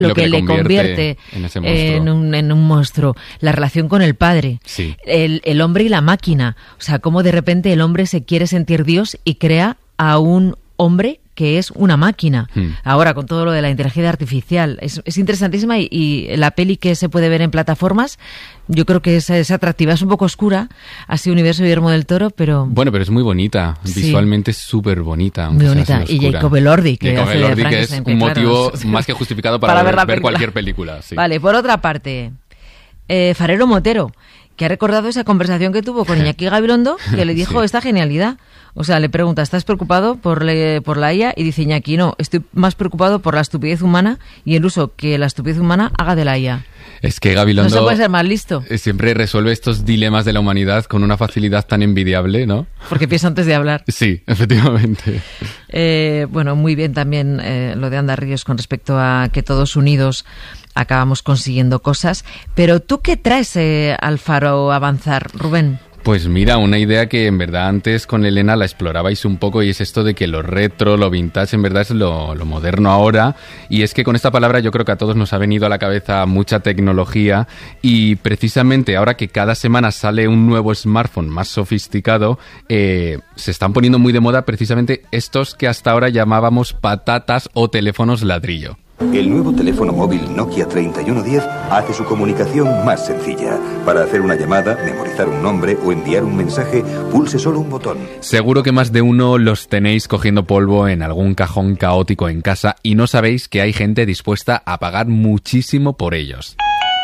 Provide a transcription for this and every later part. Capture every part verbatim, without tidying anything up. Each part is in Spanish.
lo, lo que, que le convierte, convierte en, ese monstruo. En, un, en un monstruo. La relación con el padre, sí. el, el hombre y la máquina. O sea, cómo de repente el hombre se quiere sentir Dios y crea a un hombre que es una máquina. Hmm. Ahora, con todo lo de la inteligencia artificial. Es, es interesantísima y, y la peli que se puede ver en plataformas, yo creo que es, es atractiva. Es un poco oscura, así universo Guillermo del Toro, pero... Bueno, pero es muy bonita. Sí. Visualmente es súper bonita. Muy bonita. Y Jacob Elordi, que Jacob hace Elordi, de que es un motivo claro, más que justificado para, para ver, ver, ver cualquier película. Sí. Vale, por otra parte, eh, Farero Motero, que ha recordado esa conversación que tuvo con Iñaki Gabilondo, que le dijo sí. esta genialidad. O sea, le pregunta, ¿estás preocupado por, le, por la I A? Y dice Iñaki, no, estoy más preocupado por la estupidez humana y el uso que la estupidez humana haga de la I A. Es que Gabilondo... No se puede ser más listo. Siempre resuelve estos dilemas de la humanidad con una facilidad tan envidiable, ¿no? Porque piensa antes de hablar. Sí, efectivamente. Eh, bueno, muy bien también eh, lo de Anda Ríos con respecto a que todos unidos acabamos consiguiendo cosas. Pero ¿tú qué traes eh, al Faro Avanzar, Rubén? Pues mira, una idea que en verdad antes con Elena la explorabais un poco y es esto de que lo retro, lo vintage en verdad es lo, lo moderno ahora, y es que con esta palabra yo creo que a todos nos ha venido a la cabeza mucha tecnología y precisamente ahora que cada semana sale un nuevo smartphone más sofisticado, eh, se están poniendo muy de moda precisamente estos que hasta ahora llamábamos patatas o teléfonos ladrillo. El nuevo teléfono móvil Nokia treinta y uno diez hace su comunicación más sencilla. Para hacer una llamada, memorizar un nombre o enviar un mensaje, pulse solo un botón. Seguro que más de uno los tenéis cogiendo polvo en algún cajón caótico en casa y no sabéis que hay gente dispuesta a pagar muchísimo por ellos.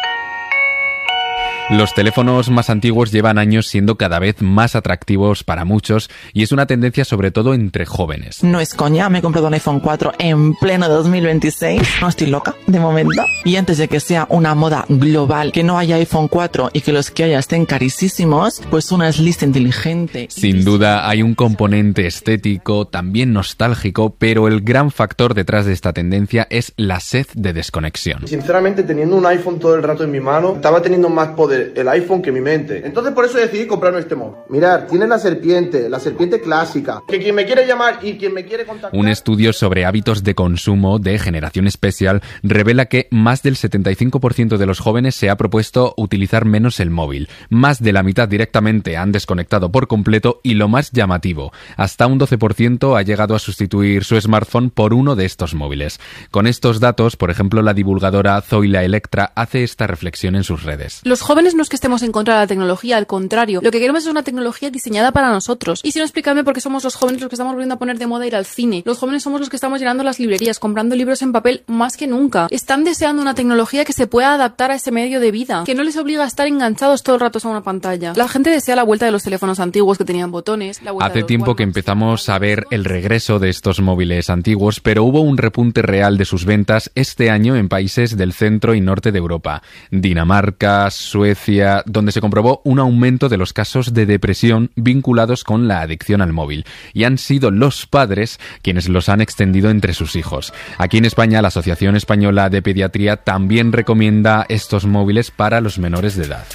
Los teléfonos más antiguos llevan años siendo cada vez más atractivos para muchos y es una tendencia sobre todo entre jóvenes. No es coña, me he comprado un iPhone cuatro en pleno dos mil veintiséis. No estoy loca, de momento. Y antes de que sea una moda global, que no haya iPhone cuatro y que los que haya estén carísimos, pues una es lista inteligente. Sin duda hay un componente estético, también nostálgico, pero el gran factor detrás de esta tendencia es la sed de desconexión. Sinceramente, teniendo un iPhone todo el rato en mi mano, estaba teniendo más poder el iPhone que mi mente. Entonces por eso decidí comprarme este móvil. Mirad, tiene la serpiente, la serpiente clásica. Que quien me quiere llamar y quien me quiere contactar... Un estudio sobre hábitos de consumo de Generación Special revela que más del setenta y cinco por ciento de los jóvenes se ha propuesto utilizar menos el móvil. Más de la mitad directamente han desconectado por completo y lo más llamativo, hasta un doce por ciento ha llegado a sustituir su smartphone por uno de estos móviles. Con estos datos, por ejemplo, la divulgadora Zoila Electra hace esta reflexión en sus redes. Los jóvenes no es que estemos en contra de la tecnología, al contrario, lo que queremos es una tecnología diseñada para nosotros. Y si no, explícame por qué somos los jóvenes los que estamos volviendo a poner de moda ir al cine. Los jóvenes somos los que estamos llenando las librerías, comprando libros en papel más que nunca. Están deseando una tecnología que se pueda adaptar a ese medio de vida, que no les obliga a estar enganchados todo el rato a una pantalla. La gente desea la vuelta de los teléfonos antiguos que tenían botones. La Hace tiempo que empezamos a ver el regreso de estos móviles antiguos, pero hubo un repunte real de sus ventas este año en países del centro y norte de Europa. Dinamarca, Suecia, donde se comprobó un aumento de los casos de depresión vinculados con la adicción al móvil. Y han sido los padres quienes los han extendido entre sus hijos. Aquí en España, la Asociación Española de Pediatría también recomienda estos móviles para los menores de edad.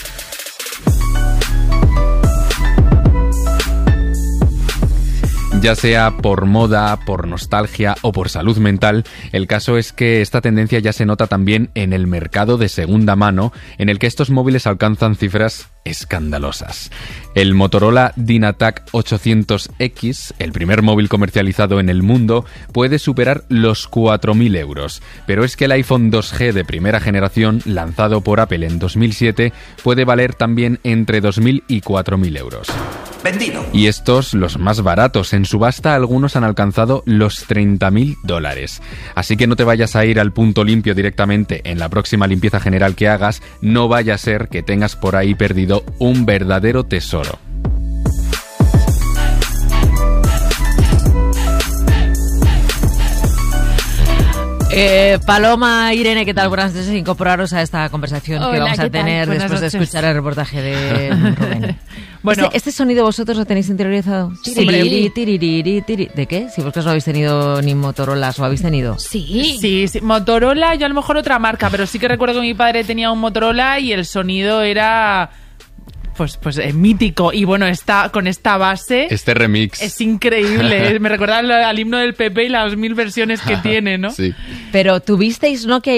Ya sea por moda, por nostalgia o por salud mental, el caso es que esta tendencia ya se nota también en el mercado de segunda mano, en el que estos móviles alcanzan cifras escandalosas. El Motorola Dynatac ochocientos X, el primer móvil comercializado en el mundo, puede superar los cuatro mil euros. Pero es que el iPhone dos G de primera generación, lanzado por Apple en dos mil siete, puede valer también entre dos mil y cuatro mil euros. Vendido. Y estos, los más baratos, en subasta algunos han alcanzado los treinta mil dólares. Así que no te vayas a ir al punto limpio directamente en la próxima limpieza general que hagas, no vaya a ser que tengas por ahí perdido un verdadero tesoro. Eh, Paloma, Irene, ¿qué tal? Buenas noches, incorporaros a esta conversación Hola, que vamos a tener Buenas después noches. de escuchar el reportaje de Rubén. Bueno, ¿Este, ¿Este sonido vosotros lo tenéis interiorizado? Sí. Tiriri, tiriri, tiriri. ¿De qué? Si vosotros no habéis tenido ni Motorolas o habéis tenido. Sí. sí, sí. Motorola, yo a lo mejor otra marca, pero sí que recuerdo que mi padre tenía un Motorola y el sonido era... pues, pues eh, mítico. Y bueno, está, con esta base... Este remix. Es increíble. Me recuerda al, al himno del P P y las mil versiones que tiene, ¿no? Sí. Pero tuvisteis Nokia